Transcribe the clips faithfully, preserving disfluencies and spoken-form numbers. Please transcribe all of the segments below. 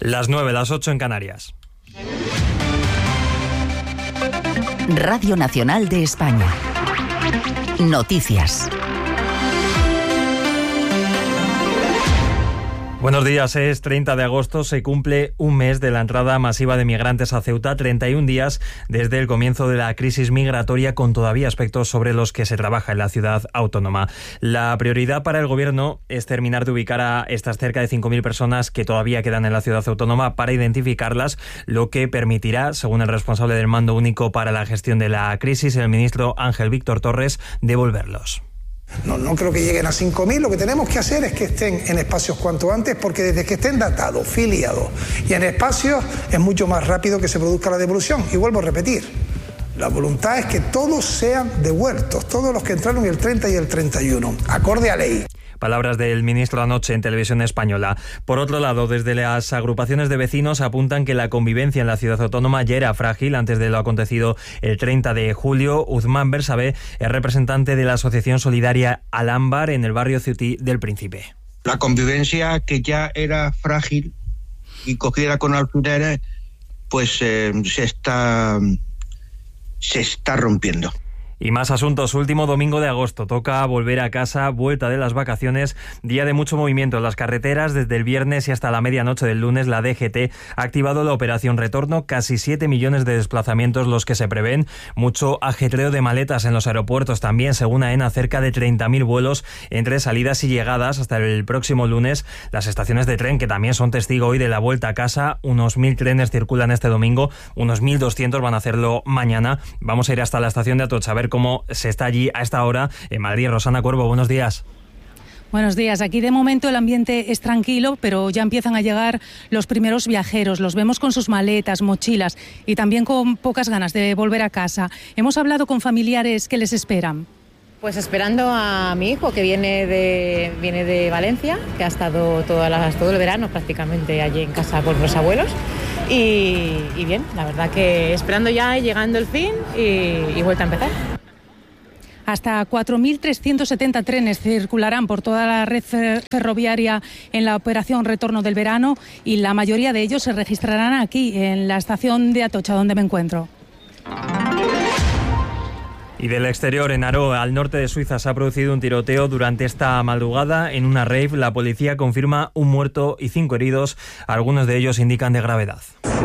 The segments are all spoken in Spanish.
Las nueve, las ocho en Canarias. Radio Nacional de España. Noticias. Buenos días, es treinta de agosto, se cumple un mes de la entrada masiva de migrantes a Ceuta, treinta y un días desde el comienzo de la crisis migratoria, con todavía aspectos sobre los que se trabaja en la ciudad autónoma. La prioridad para el Gobierno es terminar de ubicar a estas cerca de cinco mil personas que todavía quedan en la ciudad autónoma para identificarlas, lo que permitirá, según el responsable del Mando Único para la Gestión de la Crisis, el ministro Ángel Víctor Torres, devolverlos. No, no creo que lleguen a cinco mil. Lo que tenemos que hacer es que estén en espacios cuanto antes, porque desde que estén datados, filiados y en espacios es mucho más rápido que se produzca la devolución. Y vuelvo a repetir, la voluntad es que todos sean devueltos, todos los que entraron el treinta y el treinta y uno, acorde a ley. Palabras del ministro anoche en Televisión Española. Por otro lado, desde las agrupaciones de vecinos apuntan que la convivencia en la ciudad autónoma ya era frágil antes de lo acontecido el treinta de julio. Uzmán Bersabe es representante de la Asociación Solidaria Alámbar en el barrio ceutí del Príncipe. La convivencia, que ya era frágil y cogida con alfileres, pues eh, se está, se está rompiendo. Y más asuntos. Último domingo de agosto. Toca volver a casa, vuelta de las vacaciones, día de mucho movimiento en las carreteras. Desde el viernes y hasta la medianoche del lunes, la D G T ha activado la operación Retorno. Casi siete millones de desplazamientos los que se prevén. Mucho ajetreo de maletas en los aeropuertos también, según AENA, cerca de treinta mil vuelos entre salidas y llegadas hasta el próximo lunes. Las estaciones de tren, que también son testigo hoy de la vuelta a casa. Unos mil trenes circulan este domingo, unos mil doscientos van a hacerlo mañana. Vamos a ir hasta la estación de Atocha a ver cómo se está allí a esta hora en Madrid. Rosana Cuervo, buenos días. Buenos días. Aquí de momento el ambiente es tranquilo, pero ya empiezan a llegar los primeros viajeros. Los vemos con sus maletas, mochilas y también con pocas ganas de volver a casa. Hemos hablado con familiares que les esperan. Pues esperando a mi hijo, que viene de viene de Valencia, que ha estado todas las, todo el verano prácticamente allí en casa con los abuelos. Y, y bien, la verdad que esperando ya, llegando el fin y, y vuelta a empezar. Hasta cuatro mil trescientos setenta trenes circularán por toda la red ferroviaria en la operación Retorno del verano, y la mayoría de ellos se registrarán aquí, en la estación de Atocha, donde me encuentro. Y del exterior, en Aro, al norte de Suiza, se ha producido un tiroteo durante esta madrugada en una rave. La policía confirma un muerto y cinco heridos. Algunos de ellos indican de gravedad.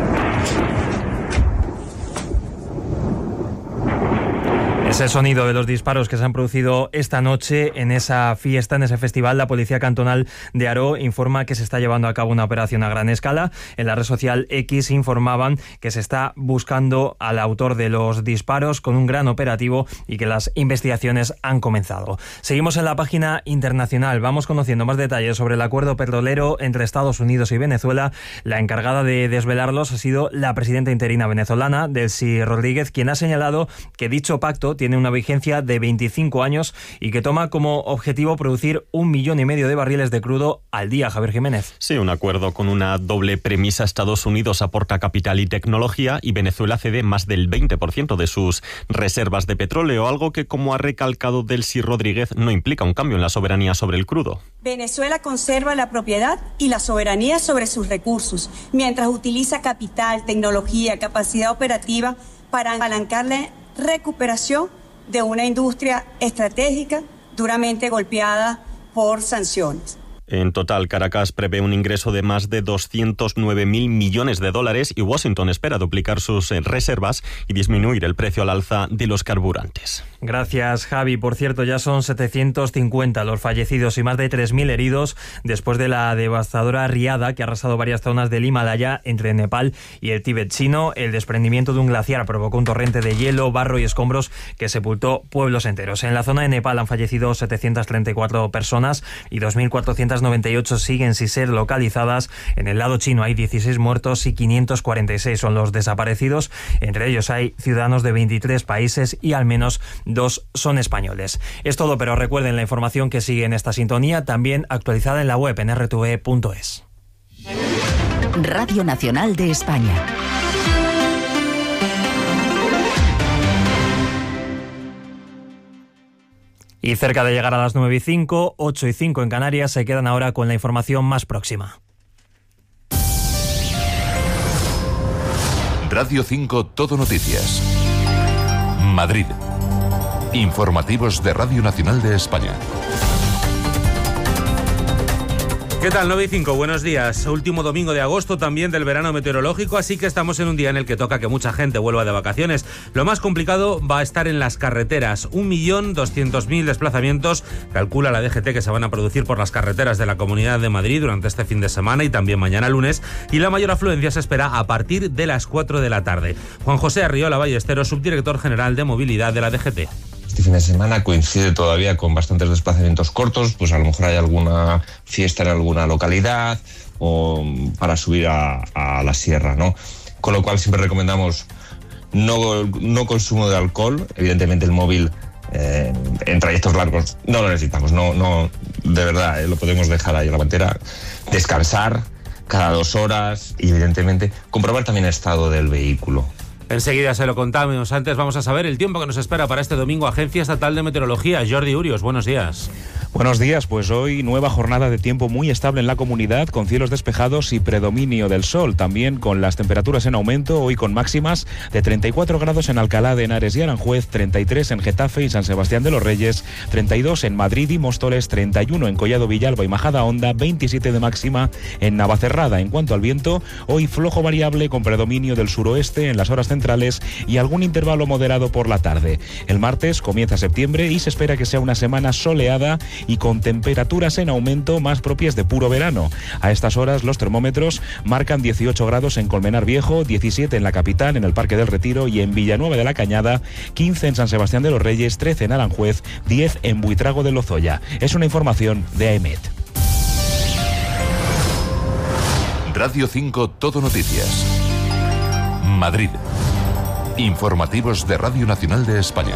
Es el sonido de los disparos que se han producido esta noche en esa fiesta, en ese festival. La Policía Cantonal de Aro informa que se está llevando a cabo una operación a gran escala. En la red social X informaban que se está buscando al autor de los disparos con un gran operativo y que las investigaciones han comenzado. Seguimos en la página internacional. Vamos conociendo más detalles sobre el acuerdo petrolero entre Estados Unidos y Venezuela. La encargada de desvelarlos ha sido la presidenta interina venezolana, Delcy Rodríguez, quien ha señalado que dicho pacto tiene una vigencia de veinticinco años y que toma como objetivo producir un millón y medio de barriles de crudo al día. Javier Jiménez. Sí, un acuerdo con una doble premisa. Estados Unidos aporta capital y tecnología y Venezuela cede más del veinte por ciento de sus reservas de petróleo, algo que, como ha recalcado Delcy Rodríguez, no implica un cambio en la soberanía sobre el crudo. Venezuela conserva la propiedad y la soberanía sobre sus recursos, mientras utiliza capital, tecnología, capacidad operativa para apalancar la recuperación de una industria estratégica duramente golpeada por sanciones. En total, Caracas prevé un ingreso de más de doscientos nueve mil millones de dólares y Washington espera duplicar sus reservas y disminuir el precio al alza de los carburantes. Gracias, Javi. Por cierto, ya son setecientos cincuenta los fallecidos y más de tres mil heridos después de la devastadora riada que ha arrasado varias zonas del Himalaya entre Nepal y el Tíbet chino. El desprendimiento de un glaciar provocó un torrente de hielo, barro y escombros que sepultó pueblos enteros. En la zona de Nepal han fallecido setecientas treinta y cuatro personas y dos mil cuatrocientas noventa y ocho siguen sin ser localizadas. En el lado chino hay dieciséis muertos y quinientos cuarenta y seis son los desaparecidos. Entre ellos hay ciudadanos de veintitrés países y al menos dos son españoles. Es todo, pero recuerden la información que sigue en esta sintonía, también actualizada en la web en r t v punto es. Radio Nacional de España. Y cerca de llegar a las nueve y cinco, ocho y cinco en Canarias, se quedan ahora con la información más próxima. Radio cinco Todo Noticias. Madrid. Informativos de Radio Nacional de España. ¿Qué tal? nueve y cinco, buenos días. Último domingo de agosto también del verano meteorológico, así que estamos en un día en el que toca que mucha gente vuelva de vacaciones. Lo más complicado va a estar en las carreteras. un millón doscientos mil desplazamientos calcula la D G T que se van a producir por las carreteras de la Comunidad de Madrid durante este fin de semana y también mañana lunes, y la mayor afluencia se espera a partir de las cuatro de la tarde. Juan José Arriola Ballesteros, subdirector general de movilidad de la D G T. Este fin de semana coincide todavía con bastantes desplazamientos cortos, pues a lo mejor hay alguna fiesta en alguna localidad o para subir a, a la sierra, ¿no? Con lo cual siempre recomendamos no, no consumo de alcohol. Evidentemente el móvil eh, en trayectos largos no lo necesitamos, no, no, de verdad, eh, lo podemos dejar ahí en la guantera. Descansar cada dos horas y evidentemente comprobar también el estado del vehículo. Enseguida se lo contamos. Antes vamos a saber el tiempo que nos espera para este domingo. Agencia Estatal de Meteorología. Jordi Urios, buenos días. Buenos días, pues hoy nueva jornada de tiempo muy estable en la comunidad, con cielos despejados y predominio del sol, también con las temperaturas en aumento, hoy con máximas de treinta y cuatro grados en Alcalá de Henares y Aranjuez, treinta y tres en Getafe y San Sebastián de los Reyes, treinta y dos en Madrid y Móstoles, treinta y uno en Collado Villalba y Majadahonda, veintisiete de máxima en Navacerrada. En cuanto al viento, hoy flojo variable con predominio del suroeste en las horas centrales y algún intervalo moderado por la tarde. El martes comienza septiembre y se espera que sea una semana soleada y con temperaturas en aumento más propias de puro verano. A estas horas los termómetros marcan dieciocho grados en Colmenar Viejo, diecisiete en la capital, en el Parque del Retiro y en Villanueva de la Cañada, quince en San Sebastián de los Reyes, trece en Aranjuez, diez en Buitrago de Lozoya. Es una información de A E M E T. Radio cinco Todo Noticias. Madrid. Informativos de Radio Nacional de España.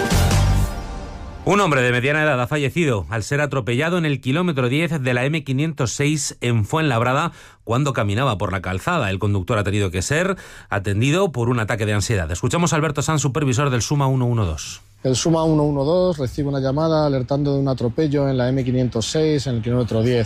Un hombre de mediana edad ha fallecido al ser atropellado en el kilómetro diez de la eme quinientos seis en Fuenlabrada cuando caminaba por la calzada. El conductor ha tenido que ser atendido por un ataque de ansiedad. Escuchamos a Alberto Sanz, supervisor del SUMA ciento doce. El SUMA ciento doce recibe una llamada alertando de un atropello en la eme quinientos seis en el kilómetro diez.